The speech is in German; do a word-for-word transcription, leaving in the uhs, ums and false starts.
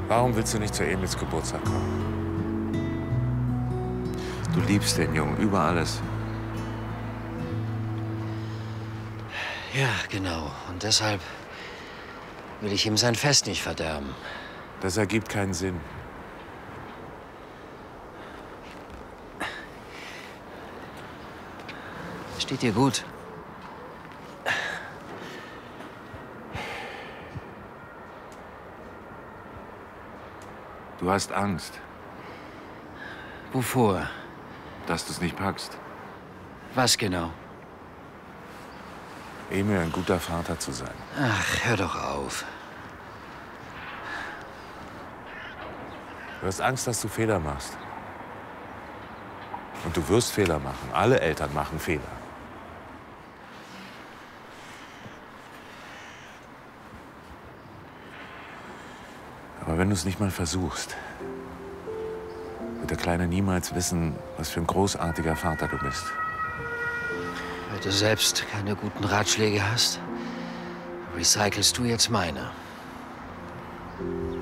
Warum willst du nicht zu Emils Geburtstag kommen? Du liebst den Jungen über alles. Ja, genau. Und deshalb will ich ihm sein Fest nicht verderben. Das ergibt keinen Sinn. Steht dir gut. Du hast Angst, Wovor? dass du es nicht packst. Was genau? Emil ein guter Vater zu sein. Ach, hör doch auf. Du hast Angst, dass du Fehler machst. Und du wirst Fehler machen. Alle Eltern machen Fehler. Aber wenn du es nicht mal versuchst, wird der Kleine niemals wissen, was für ein großartiger Vater du bist. Weil du selbst keine guten Ratschläge hast, recycelst du jetzt meine.